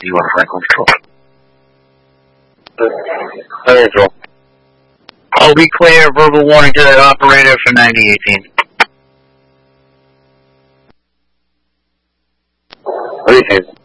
You are Franklin Control. Control. I'll be clear. Verbal warning to that operator for 9018. What do you think?